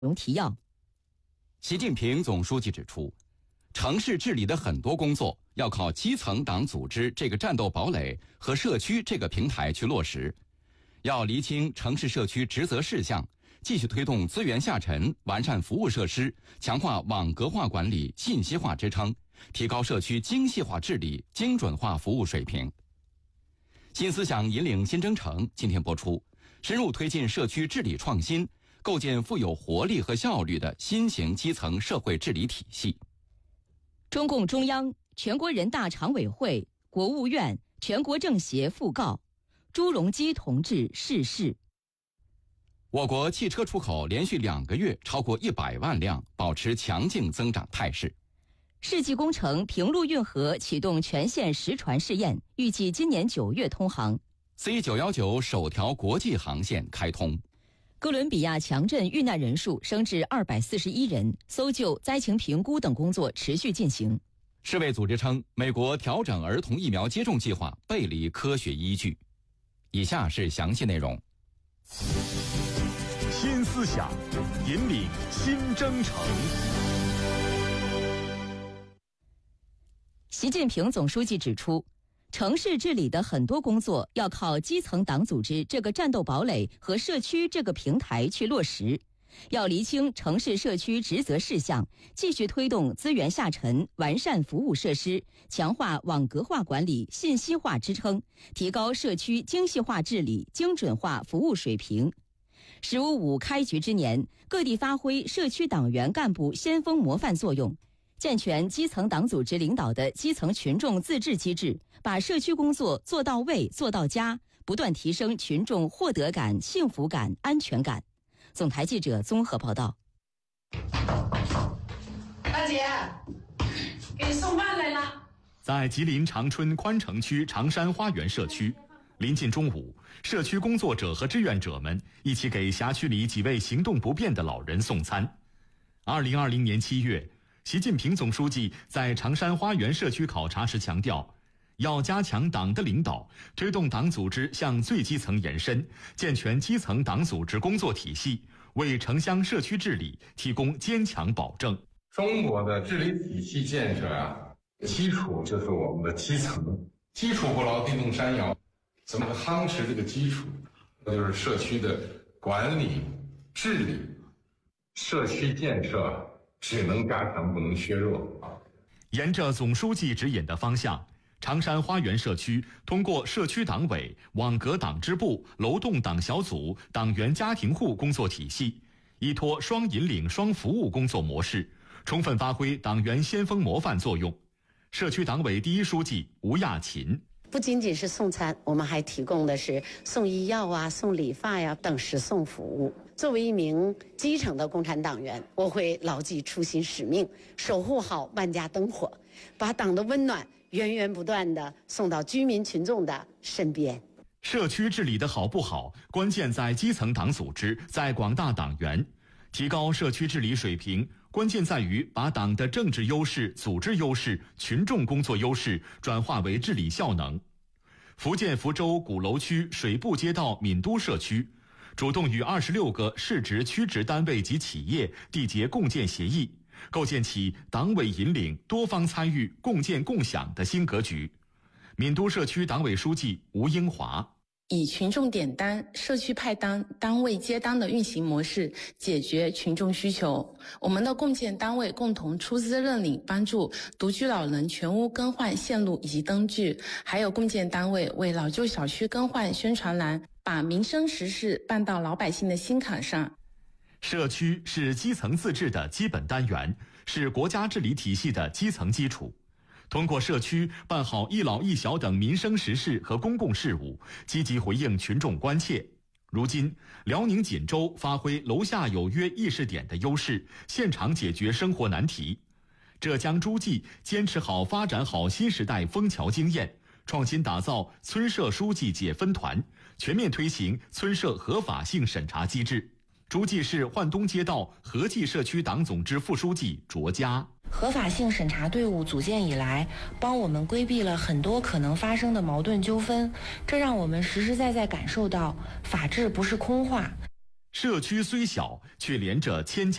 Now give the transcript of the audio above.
容提要。 习近平总书记指出，城市治理的很多工作要靠基层党组织这个战斗堡垒和社区这个平台去落实，要厘清城市社区职责事项，继续推动资源下沉，完善服务设施，强化网格化管理、信息化支撑，提高社区精细化治理、精准化服务水平。新思想引领新征程今天播出，深入推进社区治理创新，构建富有活力和效率的新型基层社会治理体系。 中共中央、全国人大常委会、国务院、全国政协讣告朱镕基同志逝世。 我国汽车出口连续2个月超过100万辆，保持强劲增长态势。 世纪工程平陆运河启动全线实船试验，预计今年9月通航。 C919首条国际航线开通。 哥伦比亚强震遇难人数升至241人，搜救、灾情评估等工作持续进行。 世卫组织称，美国调整儿童疫苗接种计划背离科学依据。以下是详细内容。 新思想，引领新征程。 习近平总书记指出，城市治理的很多工作要靠基层党组织这个战斗堡垒和社区这个平台去落实，要厘清城市社区职责事项，继续推动资源下沉，完善服务设施，强化网格化管理、信息化支撑，提高社区精细化治理、精准化服务水平。“15.5”开局之年，各地发挥社区党员干部先锋模范作用，健全基层党组织领导的基层群众自治机制，把社区工作做到位、做到家，不断提升群众获得感、幸福感、安全感。总台记者综合报道。 大姐，给你送饭来了。 在吉林长春宽城区长山花园社区，临近中午，社区工作者和志愿者们一起给辖区里几位行动不便的老人送餐。2020年7月，习近平总书记在长山花园社区考察时强调，要加强党的领导，推动党组织向最基层延伸，健全基层党组织工作体系，为城乡社区治理提供坚强保证。 中国的治理体系建设基础就是我们的基层，基础不牢，地动山摇。怎么夯实这个基础？那就是社区的管理、治理、社区建设只能加强，不能削弱。 沿着总书记指引的方向，长山花园社区通过社区党委、网格党支部、楼栋党小组、党员家庭户工作体系，依托双引领、双服务工作模式，充分发挥党员先锋模范作用。社区党委第一书记吴亚琴。 不仅仅是送餐，我们还提供的是送医药送理发等实送服务。作为一名基层的共产党员，我会牢记初心使命，守护好万家灯火，把党的温暖源源不断地送到居民群众的身边。 社区治理的好不好，关键在基层党组织，在广大党员。提高社区治理水平，关键在于把党的政治优势、组织优势、群众工作优势转化为治理效能。福建福州鼓楼区水部街道闽都社区主动与26个市直区直单位及企业缔结共建协议，构建起党委引领、多方参与、共建共享的新格局。闽都社区党委书记吴英华。 以群众点单、社区派单、单位接单的运行模式解决群众需求。我们的共建单位共同出资认领，帮助独居老人全屋更换线路以及灯具，还有共建单位为老旧小区更换宣传栏，把民生实事办到老百姓的心坎上。 社区是基层自治的基本单元，是国家治理体系的基层基础。通过社区办好一老一小等民生实事和公共事务，积极回应群众关切。如今，辽宁锦州发挥楼下有约议事点的优势，现场解决生活难题。浙江诸暨坚持好发展好新时代枫桥经验，创新打造村社书记解分团，全面推行村社合法性审查机制。诸暨市焕东街道合济社区党总支副书记卓佳。 合法性审查队伍组建以来，帮我们规避了很多可能发生的矛盾纠纷，这让我们实实在在感受到法治不是空话。 社区虽小，却连着千家